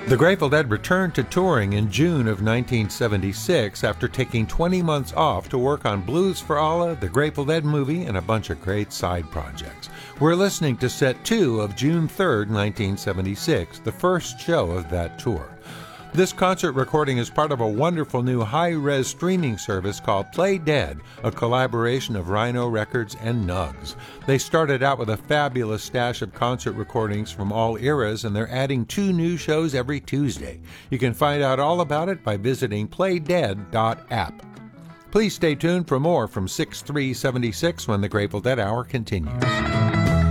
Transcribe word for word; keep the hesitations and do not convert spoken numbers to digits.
The Grateful Dead returned to touring in June of nineteen seventy-six after taking twenty months off to work on Blues for Allah, the Grateful Dead movie, and a bunch of great side projects. We're listening to set two of June third, nineteen seventy-six, the first show of that tour. This concert recording is part of a wonderful new high-res streaming service called Play Dead, a collaboration of Rhino Records and Nugs. They started out with a fabulous stash of concert recordings from all eras, and they're adding two new shows every Tuesday. You can find out all about it by visiting play dead dot app. Please stay tuned for more from six three seventy-six when the Grateful Dead Hour continues.